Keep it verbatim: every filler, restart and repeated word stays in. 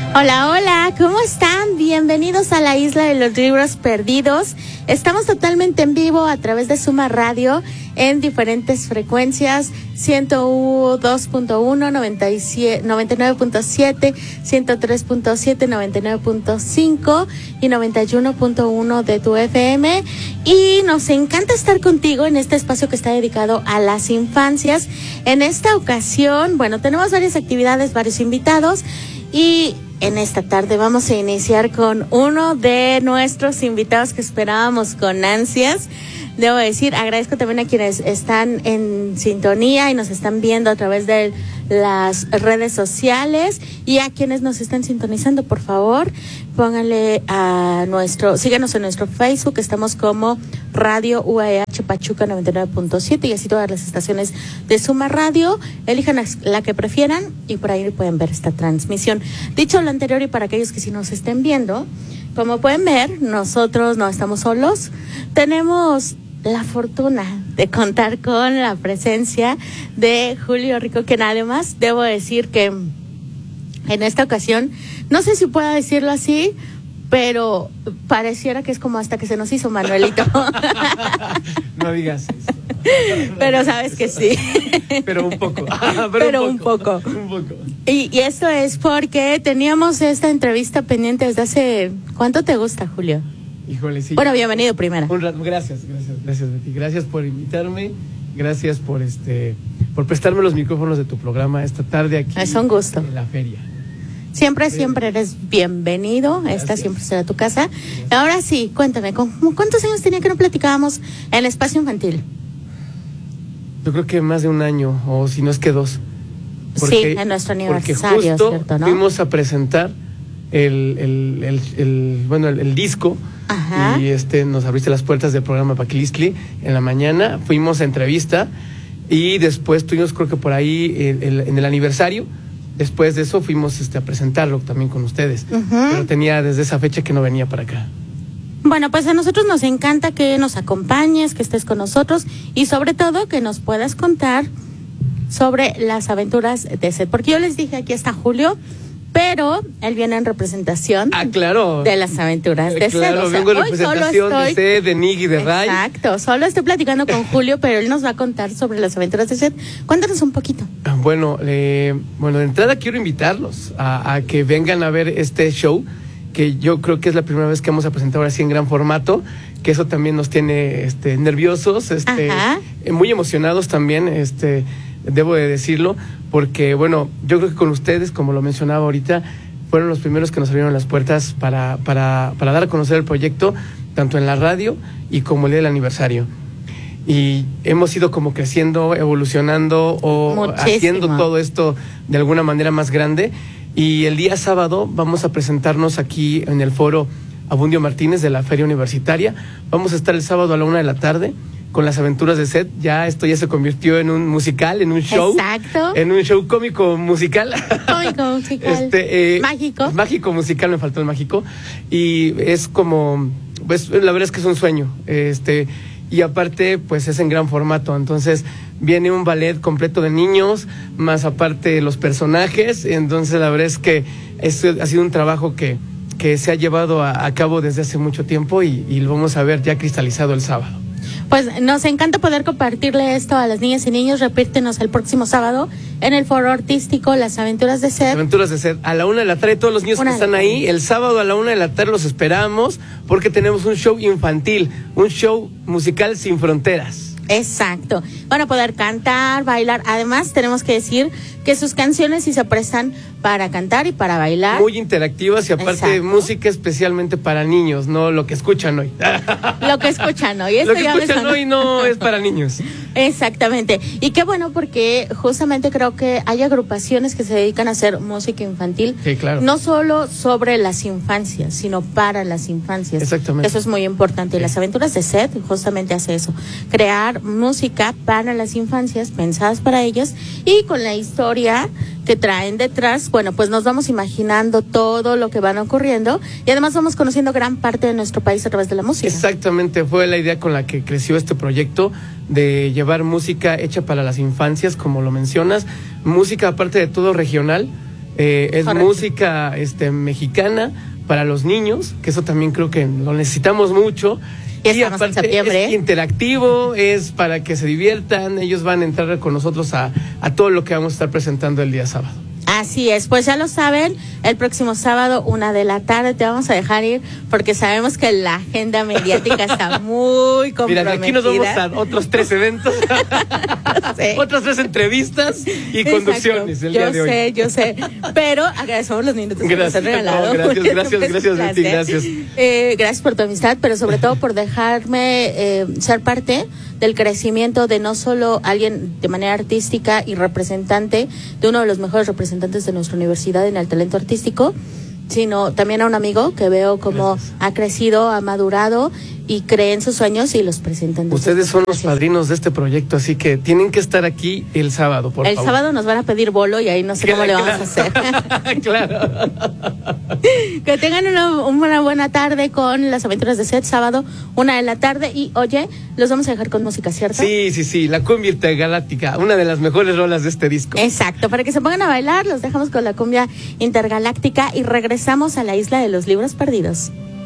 Hola, hola, ¿cómo están? Bienvenidos a la Isla de los Libros Perdidos. Estamos totalmente en vivo a través de Suma Radio en diferentes frecuencias, ciento dos punto uno, noventa y nueve punto siete, ciento tres punto siete, noventa y nueve punto cinco y noventa y uno punto uno de tu F M. Y nos encanta estar contigo en este espacio que está dedicado a las infancias. En esta ocasión, bueno, tenemos varias actividades, varios invitados y en esta tarde vamos a iniciar con uno de nuestros invitados que esperábamos con ansias. Debo decir, agradezco también a quienes están en sintonía y nos están viendo a través de las redes sociales y a quienes nos están sintonizando, por favor, pónganle a nuestro, síganos en nuestro Facebook, estamos como Radio U A H Pachuca noventa y nueve punto siete y así todas las estaciones de Suma Radio, elijan la que prefieran y por ahí pueden ver esta transmisión. Dicho lo anterior y para aquellos que sí nos estén viendo, como pueden ver, nosotros no estamos solos, tenemos la fortuna de contar con la presencia de Julio Rico, quien además debo decir que en esta ocasión, no sé si pueda decirlo así, pero pareciera que es como hasta que se nos hizo Manuelito. No digas eso. Pero sabes que sí. Pero un poco. Pero, pero un poco. Un poco. Un poco. Y, y esto es porque teníamos esta entrevista pendiente desde hace... ¿Cuánto te gusta, Julio? Híjole, sí. Bueno, bienvenido primero. Un rato, gracias, gracias, gracias, Betty. Gracias por invitarme. Gracias por este, por prestarme los micrófonos de tu programa esta tarde aquí. Es un gusto. En la feria. Siempre, siempre eres bienvenido. Gracias. Esta siempre será tu casa. Gracias. Ahora sí, cuéntame, ¿cuántos años tenía que no platicábamos en espacio infantil? Yo creo que más de un año, o si no es que dos. Porque, sí, en nuestro aniversario, porque justo ¿cierto, no? Fuimos a presentar el, el, el, el bueno, el, el disco. Ajá. Y este nos abriste las puertas del programa Paquiliscli en la mañana, fuimos a entrevista y después tuvimos, creo que por ahí el, el, en el aniversario, después de eso fuimos este, a presentarlo también con ustedes. Uh-huh. Pero tenía desde esa fecha que no venía para acá. Bueno, pues a nosotros nos encanta que nos acompañes, que estés con nosotros y sobre todo que nos puedas contar sobre las aventuras de Seth, porque yo les dije, aquí está Julio, pero él viene en representación ah, claro. de las aventuras de Seth. Claro, o sea, vengo en representación estoy... de Seth, de Nick y de Ray. Exacto, solo estoy platicando con Julio, pero él nos va a contar sobre las aventuras de Seth. Cuéntanos un poquito. Bueno, eh, bueno, de entrada quiero invitarlos a, a que vengan a ver este show, que yo creo que es la primera vez que vamos a presentar ahora sí en gran formato, que eso también nos tiene este, nerviosos, este, muy emocionados también, este, debo de decirlo, porque bueno, yo creo que con ustedes, como lo mencionaba ahorita, fueron los primeros que nos abrieron las puertas para, para, para dar a conocer el proyecto, tanto en la radio y como el día del aniversario. Y hemos ido como creciendo, evolucionando o Muchísimo. haciendo todo esto de alguna manera más grande. Y el día sábado vamos a presentarnos aquí en el foro Abundio Martínez de la Feria Universitaria. Vamos a estar el sábado a la una de la tarde con las aventuras de Seth. Ya esto ya se convirtió en un musical, en un show. Exacto. En un show cómico musical. Cómico musical. Este, eh, mágico. Mágico musical, me faltó el mágico. Y es como, pues la verdad es que es un sueño. Este, y aparte, pues es en gran formato. Entonces, viene un ballet completo de niños, más aparte los personajes. Entonces, la verdad es que eso ha sido un trabajo que, que se ha llevado a, a cabo desde hace mucho tiempo y, y lo vamos a ver ya cristalizado el sábado. Pues nos encanta poder compartirle esto a las niñas y niños. Repítenos el próximo sábado en el foro artístico Las Aventuras de Seth. Las Aventuras de Seth, a la una de la tarde, todos los niños una que están ahí, el sábado a la una de la tarde los esperamos porque tenemos un show infantil, un show musical sin fronteras. Exacto, van a poder cantar, bailar. Además, tenemos que decir que sus canciones sí se prestan para cantar y para bailar. Muy interactivas y aparte Exacto. música especialmente para niños, no lo que escuchan hoy. Lo que escuchan hoy. Esto lo que ya escuchan hoy no es para niños. Exactamente. Y qué bueno porque justamente creo que hay agrupaciones que se dedican a hacer música infantil. Sí, claro. No solo sobre las infancias, sino para las infancias. Exactamente. Eso es muy importante. Y sí. Las Aventuras de Seth justamente hace eso. Crear música para las infancias, pensadas para ellas y con la historia que traen detrás, bueno, pues nos vamos imaginando todo lo que van ocurriendo y además vamos conociendo gran parte de nuestro país a través de la música. Exactamente, fue la idea con la que creció este proyecto de llevar música hecha para las infancias, como lo mencionas, música aparte de todo regional, Eh, es Correcto. música este, mexicana para los niños, que eso también creo que lo necesitamos mucho. Y estamos en septiembre. Es interactivo, es para que se diviertan. Ellos van a entrar con nosotros a, a todo lo que vamos a estar presentando el día sábado. Así es, pues ya lo saben, el próximo sábado, una de la tarde, te vamos a dejar ir porque sabemos que la agenda mediática está muy comprometida. Mira, de aquí nos vamos a otros tres eventos, sí. otras tres entrevistas y Exacto. conducciones el yo día de hoy. Yo sé, yo sé, pero agradecemos los minutos gracias, que nos han regalado. No, gracias, gracias, gracias, Betty, gracias. Eh, gracias por tu amistad, pero sobre todo por dejarme eh, ser parte del crecimiento de no solo alguien de manera artística y representante de uno de los mejores representantes de nuestra universidad en el talento artístico, sino también a un amigo que veo como Gracias. ha crecido, ha madurado y cree en sus sueños y los presentan. Ustedes son los padrinos de este proyecto, así que tienen que estar aquí el sábado, por el favor. El sábado nos van a pedir bolo y ahí no sé claro, cómo le claro. vamos a hacer. Claro. Que tengan una, una buena tarde con las aventuras de Seth, sábado, una de la tarde. Y oye, los vamos a dejar con música, ¿cierto? Sí, sí, sí, la cumbia intergaláctica, una de las mejores rolas de este disco. Exacto, para que se pongan a bailar, los dejamos con la cumbia intergaláctica y regresamos a la isla de los libros perdidos.